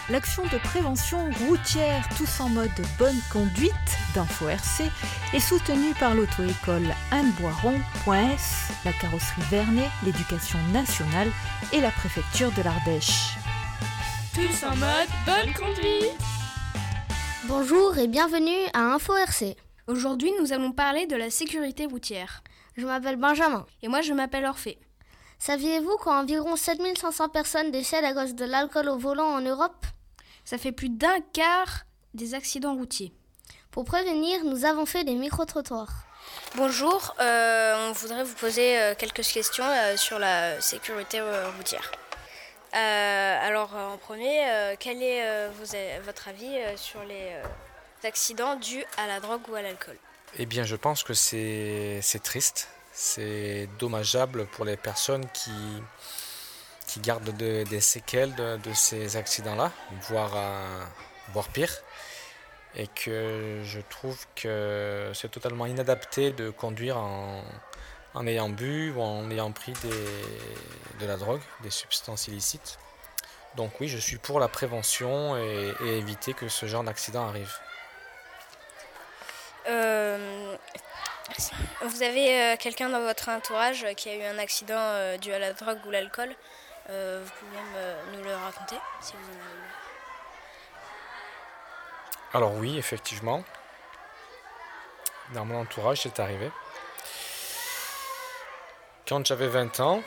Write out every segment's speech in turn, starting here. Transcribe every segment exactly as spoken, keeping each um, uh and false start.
L'action de prévention routière Tous en mode bonne conduite d'Info R C est soutenue par l'auto-école Anne Boiron point S, la carrosserie Vernet, l'éducation nationale et la préfecture de l'Ardèche. Tous en mode bonne conduite. Bonjour et bienvenue à Info R C. Aujourd'hui, nous allons parler de la sécurité routière. Je m'appelle Benjamin. Et moi, je m'appelle Orphée. Saviez-vous qu'environ sept mille cinq cents personnes décèdent à cause de l'alcool au volant en Europe ? Ça fait plus d'un quart des accidents routiers. Pour prévenir, nous avons fait des micro-trottoirs. Bonjour, euh, on voudrait vous poser euh, quelques questions euh, sur la sécurité euh, routière. Euh, alors en premier, euh, quel est euh, vos, votre avis euh, sur les euh, accidents dus à la drogue ou à l'alcool ? Eh bien, je pense que c'est, c'est triste, c'est dommageable pour les personnes qui, qui gardent de, des séquelles de, de ces accidents-là, voire, euh, voire pire. Et que je trouve que c'est totalement inadapté de conduire en, en ayant bu ou en ayant pris des, de la drogue, des substances illicites. Donc oui, je suis pour la prévention et, et éviter que ce genre d'accident arrive. Euh, vous avez euh, quelqu'un dans votre entourage qui a eu un accident euh, dû à la drogue ou l'alcool. Euh, vous pouvez me, nous le raconter si vous en avez eu. Alors oui, effectivement, dans mon entourage, c'est arrivé. Quand j'avais vingt ans,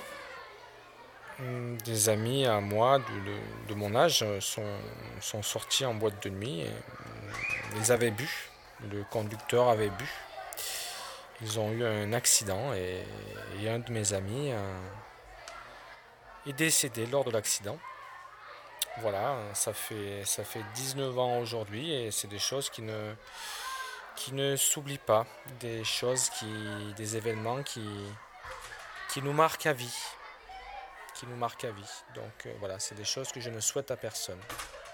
des amis à moi de, de, de mon âge sont, sont sortis en boîte de nuit. Et ils avaient bu, le conducteur avait bu. Ils ont eu un accident et, et un de mes amis euh, est décédé lors de l'accident. Voilà, ça fait, ça fait dix-neuf ans aujourd'hui et c'est des choses qui ne, qui ne s'oublient pas, des choses, qui, des événements qui, qui nous marquent à vie, qui nous marquent à vie. Donc euh, voilà, c'est des choses que je ne souhaite à personne.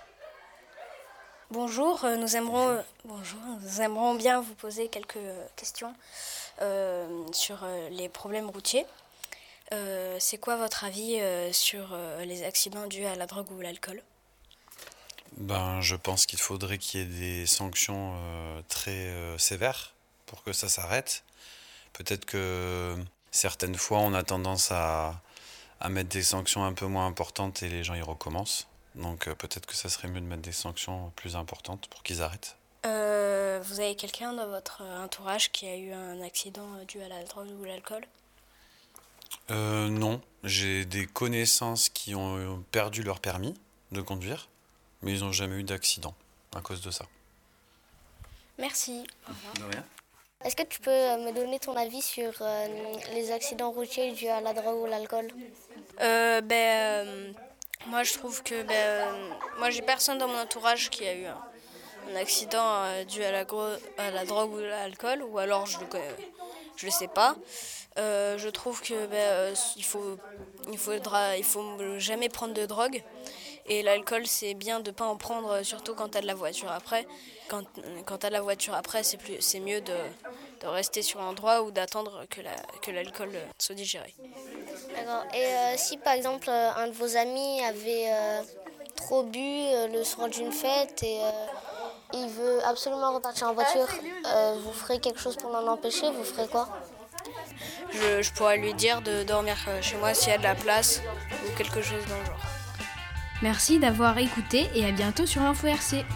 Bonjour, euh, nous aimerons, euh, bonjour, nous aimerons bien vous poser quelques questions euh, sur euh, les problèmes routiers. Euh, c'est quoi votre avis euh, sur euh, les accidents dus à la drogue ou l'alcool ? Ben, je pense qu'il faudrait qu'il y ait des sanctions euh, très euh, sévères pour que ça s'arrête. Peut-être que certaines fois, on a tendance à, à mettre des sanctions un peu moins importantes et les gens y recommencent. Donc euh, peut-être que ça serait mieux de mettre des sanctions plus importantes pour qu'ils arrêtent. Euh, vous avez quelqu'un dans votre entourage qui a eu un accident dû à la drogue ou l'alcool ? Euh, non, j'ai des connaissances qui ont perdu leur permis de conduire, mais ils n'ont jamais eu d'accident à cause de ça. Merci. Au revoir. De rien. Est-ce que tu peux me donner ton avis sur euh, les accidents routiers dus à la drogue ou l'alcool ? euh, ben, euh, Moi, je trouve que... Ben, euh, moi, j'ai personne dans mon entourage qui a eu un, un accident euh, dû à la, gro- à la drogue ou à l'alcool, ou alors je le connais. Je ne sais pas. Euh, je trouve que ben, euh, il faut, il faudra, il faut jamais prendre de drogue. Et l'alcool, c'est bien de ne pas en prendre, surtout quand tu as de la voiture après. Quand, quand tu as de la voiture après, c'est, plus, c'est mieux de, de rester sur l'endroit ou d'attendre que, la, que l'alcool soit digéré. D'accord. Et euh, si par exemple un de vos amis avait euh, trop bu euh, le soir d'une fête et euh, il veut absolument repartir en voiture, euh, vous ferez quelque chose pour l'en empêcher ? Vous ferez quoi ? Je, je pourrais lui dire de dormir chez moi s'il y a de la place ou quelque chose dans le genre. Merci d'avoir écouté et à bientôt sur Info R C.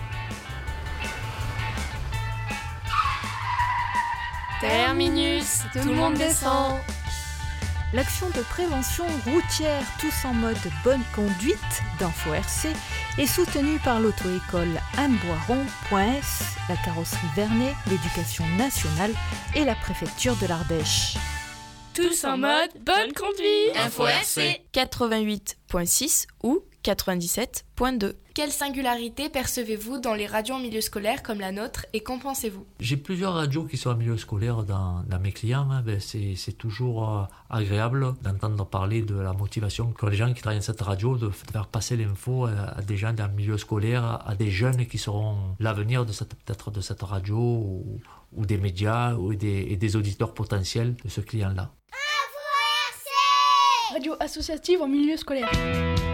Terminus, tout le monde descend. L'action de prévention routière Tous en mode bonne conduite d'Info R C est soutenue par l'auto-école Anne Boiron point S, la carrosserie Vernet, l'éducation nationale et la préfecture de l'Ardèche. Tous en mode bonne conduite. Info R C quatre-vingt-huit point six ou quatre-vingt-dix-sept point deux. Quelle singularité percevez-vous dans les radios en milieu scolaire comme la nôtre et qu'en pensez-vous ? J'ai plusieurs radios qui sont en milieu scolaire dans, dans mes clients. Hein. Ben c'est, c'est toujours euh, agréable d'entendre parler de la motivation que les gens qui travaillent dans cette radio, de faire passer l'info à, à des gens dans le milieu scolaire, à des jeunes qui seront l'avenir de cette, peut-être de cette radio ou, ou des médias ou des, et des auditeurs potentiels de ce client-là. Radio associative en milieu scolaire.